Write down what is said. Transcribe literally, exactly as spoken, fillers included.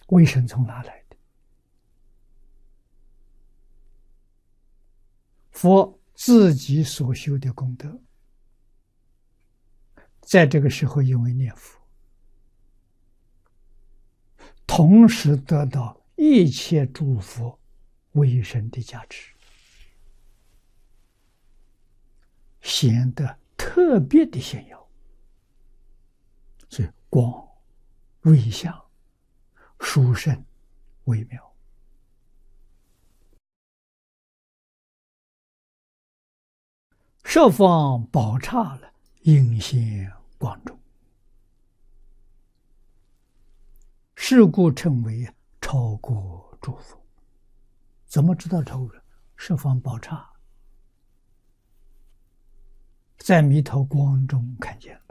为神从哪来的？佛自己所修的功德，在这个时候因为念佛，同时得到一切诸佛为神的加持，显得特别的显耀。所以光、瑞相、殊胜、微妙。十方宝刹了，应现光中，是故称为超过诸佛。怎么知道超过？十方宝刹在弥陀光中看见了。